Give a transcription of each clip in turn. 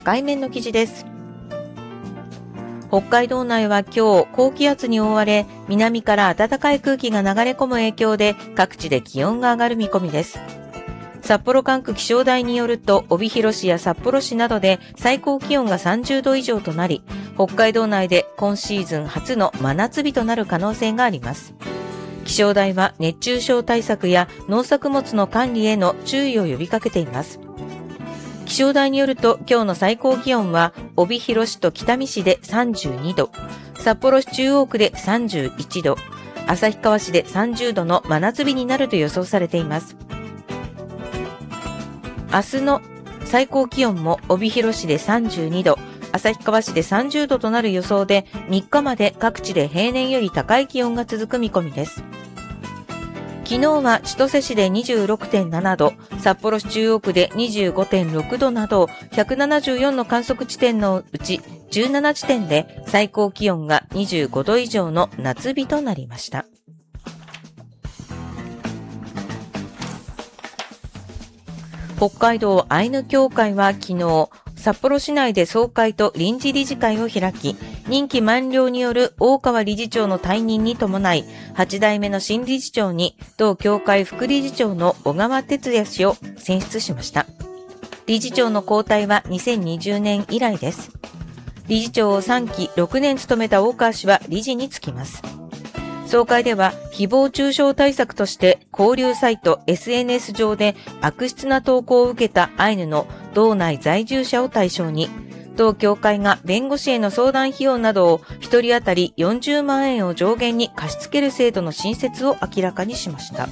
海面の記事です。北海道内は今日高気圧に覆われ、南から暖かい空気が流れ込む影響で各地で気温が上がる見込みです。札幌管区気象台によると、帯広市や札幌市などで最高気温が30度以上となり、北海道内で今シーズン初の真夏日となる可能性があります。気象台は熱中症対策や農作物の管理への注意を呼びかけています。気象台によると、今日の最高気温は帯広市と北見市で32度、札幌市中央区で31度、旭川市で30度の真夏日になると予想されています。明日の最高気温も帯広市で32度、旭川市で30度となる予想で、3日まで各地で平年より高い気温が続く見込みです。昨日は千歳市で 26.7 度、札幌市中央区で 25.6 度など、174の観測地点のうち17地点で最高気温が25度以上の夏日となりました。北海道アイヌ協会は昨日、札幌市内で総会と臨時理事会を開き、任期満了による大川理事長の退任に伴い、8代目の新理事長に同協会副理事長の小川哲也氏を選出しました。理事長の交代は2020年以来です。理事長を3期6年務めた大川氏は理事に就きます。総会では誹謗中傷対策として交流サイト SNS 上で悪質な投稿を受けたアイヌの道内在住者を対象に、同協会が弁護士への相談費用などを1人当たり40万円を上限に貸し付ける制度の新設を明らかにしました。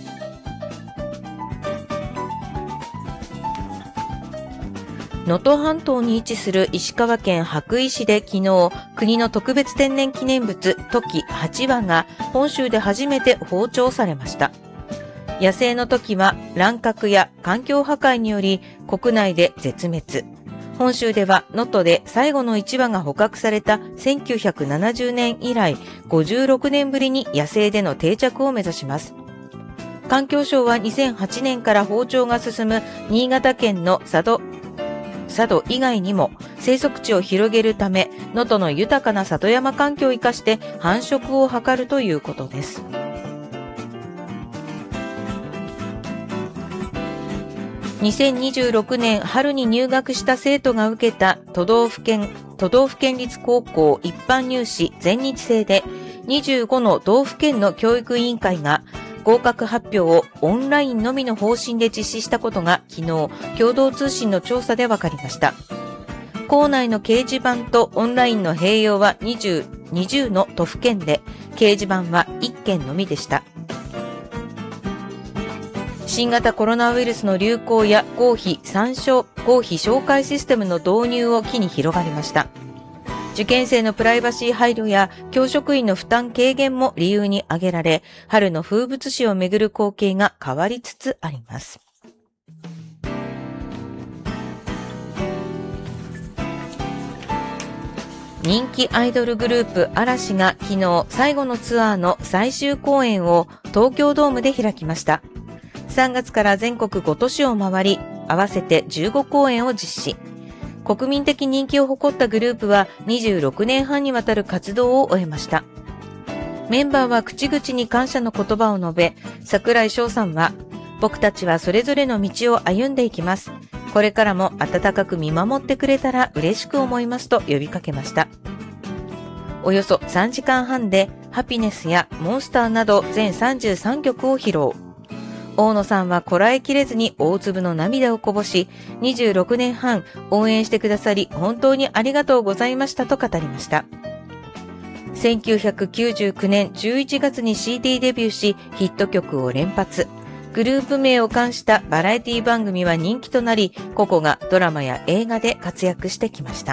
能登半島に位置する石川県羽咋市で昨日、国の特別天然記念物トキ8羽が本州で初めて放鳥されました。野生のトキは乱獲や環境破壊により国内で絶滅。本州では能登で最後の1羽が捕獲された1970年以来56年ぶりに野生での定着を目指します。環境省は2008年から放鳥が進む新潟県の佐渡以外にも生息地を広げるため、能登の豊かな里山環境を生かして繁殖を図るということです。2026年春に入学した生徒が受けた都道府県立高校一般入試全日制で25の道府県の教育委員会が合格発表をオンラインのみの方針で実施したことが昨日、共同通信の調査で分かりました。校内の掲示板とオンラインの併用は20の都府県で、掲示板は1県のみでした。新型コロナウイルスの流行や合否照会システムの導入を機に広がりました。受験生のプライバシー配慮や教職員の負担軽減も理由に挙げられ、春の風物詩をめぐる光景が変わりつつあります。人気アイドルグループ嵐が昨日最後のツアーの最終公演を東京ドームで開きました。3月から全国5都市を回り、合わせて15公演を実施。国民的人気を誇ったグループは26年半にわたる活動を終えました。メンバーは口々に感謝の言葉を述べ、櫻井翔さんは、僕たちはそれぞれの道を歩んでいきます。これからも温かく見守ってくれたら嬉しく思いますと呼びかけました。およそ3時間半でハピネスやモンスターなど全33曲を披露。大野さんはこらえきれずに大粒の涙をこぼし、26年半応援してくださり本当にありがとうございましたと語りました。1999年11月に CD デビューし、ヒット曲を連発。グループ名を冠したバラエティ番組は人気となり、個々がドラマや映画で活躍してきました。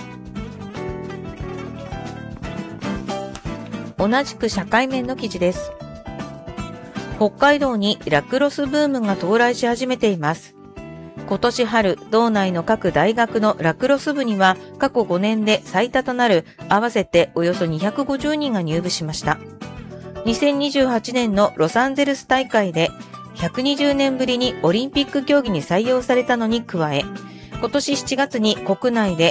同じく社会面の記事です。北海道にラクロスブームが到来し始めています。今年春、道内の各大学のラクロス部には過去5年で最多となる合わせておよそ250人が入部しました。2028年のロサンゼルス大会で120年ぶりにオリンピック競技に採用されたのに加え、 今年7月に国内で